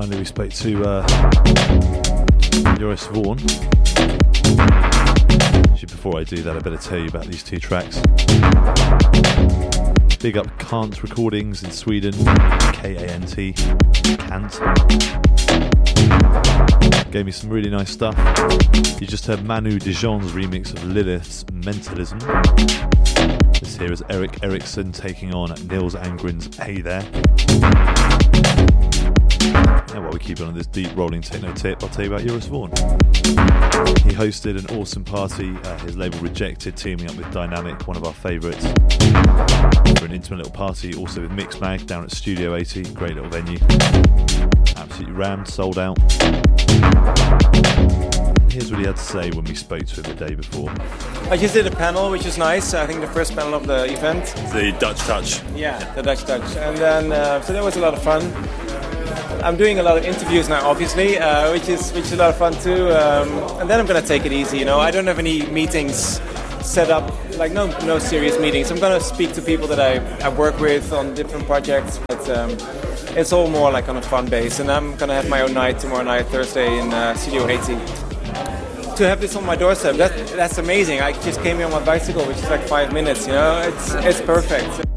finally we spoke to Joris Voorn. Actually, before I do that, I better tell you about these two tracks. Big up Kant Recordings in Sweden, K-A-N-T, Kant. Gave me some really nice stuff. You just heard Manu Dijon's remix of Lilith's Mentalism. This here is Eric Eriksson taking on Nils Angren's Hey There. Now while we keep on this deep rolling techno tip, I'll tell you about Joris Voorn. He hosted an awesome party, his label Rejected, teaming up with Dynamic, one of our favourites, for an intimate little party, also with Mixmag down at Studio 80, great little venue. Absolutely rammed, sold out. Here's what he had to say when we spoke to him the day before. I just did a panel, which is nice. I think the first panel of the event. The Dutch Touch. Yeah, the Dutch Touch. And then, so that was a lot of fun. I'm doing a lot of interviews now, obviously, which is a lot of fun too. And then I'm going to take it easy, you know. I don't have any meetings set up, like no serious meetings. I'm going to speak to people that I work with on different projects, but it's all more like on a fun base. And I'm going to have my own night tomorrow night, Thursday, in Studio 80. To have this on my doorstep, that's amazing. I just came here on my bicycle, which is like 5 minutes, you know. It's perfect.